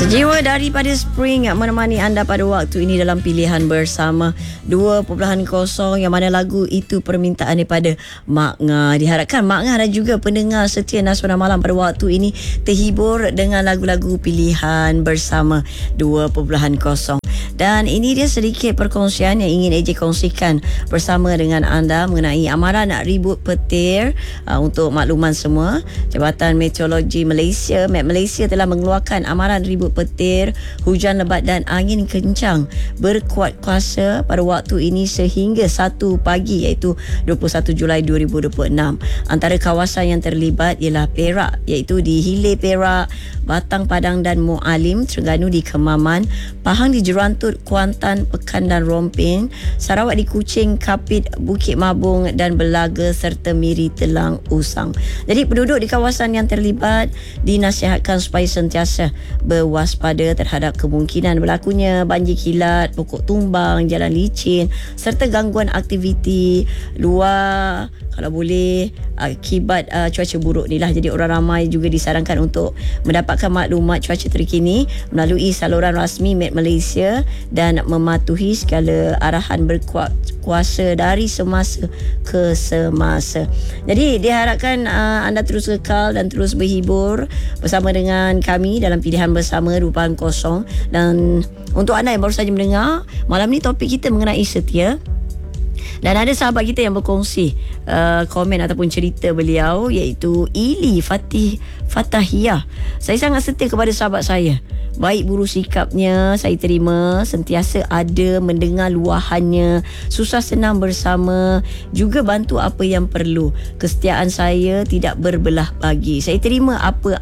Sejiwa daripada Spring menemani anda pada waktu ini dalam pilihan bersama 2.0 yang mana lagu itu permintaan daripada Mak Ngah. Diharapkan Mak Ngah dan juga pendengar setia Nasional Malam pada waktu ini terhibur dengan lagu-lagu pilihan bersama 2.0. Dan ini dia sedikit perkongsian yang ingin AJ kongsikan bersama dengan anda mengenai amaran ribut petir. Untuk makluman semua, Jabatan Meteorologi Malaysia, Met Malaysia telah mengeluarkan amaran ribut petir, hujan lebat dan angin kencang berkuat kuasa pada waktu ini sehingga 1 pagi iaitu 21 Julai 2026. Antara kawasan yang terlibat ialah Perak iaitu di Hilir Perak, Batang Padang dan Mualim, Terengganu di Kemaman, Pahang di Jerantut, Kuantan, Pekan dan Rompin, Sarawak di Kuching, Kapit, Bukit Mabung dan Belaga serta Miri Telang Usang. Jadi penduduk di kawasan yang terlibat dinasihatkan supaya sentiasa berwaspada terhadap kemungkinan berlakunya banjir kilat, pokok tumbang, jalan licin serta gangguan aktiviti luar kalau boleh akibat cuaca buruk ni lah. Jadi orang ramai juga disarankan untuk mendapatkan maklumat cuaca terkini melalui saluran rasmi Met Malaysia dan mematuhi segala arahan berkuat kuasa dari semasa ke semasa. Jadi diharapkan anda terus kekal dan terus berhibur bersama dengan kami dalam pilihan bersama 2.0. Dan untuk anda yang baru saja mendengar, malam ni topik kita mengenai setia. Dan ada sahabat kita yang berkongsi komen ataupun cerita beliau iaitu Ili Fatahiyah. Saya sangat setia kepada sahabat saya. Baik buruk sikapnya, saya terima, sentiasa ada mendengar luahannya, susah senang bersama, juga bantu apa yang perlu. Kesetiaan saya tidak berbelah bagi. Saya terima apa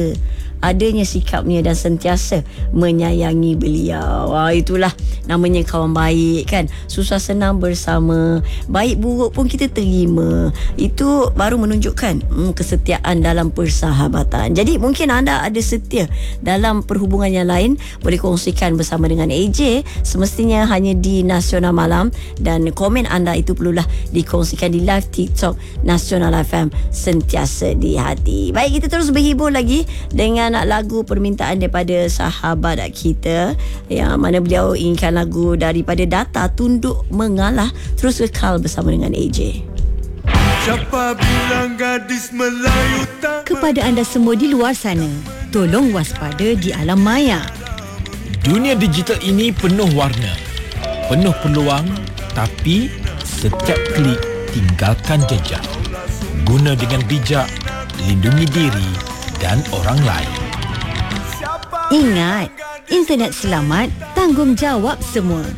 adanya sikapnya dan sentiasa menyayangi beliau. Itulah namanya kawan baik kan. Susah senang bersama, baik buruk pun kita terima. Itu baru menunjukkan kesetiaan dalam persahabatan. Jadi mungkin anda ada setia dalam perhubungan yang lain, boleh kongsikan bersama dengan AJ, semestinya hanya di Nasional Malam, dan komen anda itu perlulah dikongsikan di live TikTok Nasional FM sentiasa di hati. Baik, kita terus berhibur lagi dengan lagu permintaan daripada sahabat kita yang mana beliau inginkan lagu daripada Data, Tunduk Mengalah. Terus kekal bersama dengan AJ. Siapa bilang gadis Melayu tak kepada anda semua di luar sana, tolong waspada di alam maya. Dunia digital ini penuh warna, penuh peluang, tapi setiap klik tinggalkan jejak. Guna dengan bijak, lindungi diri dan orang lain. Ingat, internet selamat, tanggungjawab semua.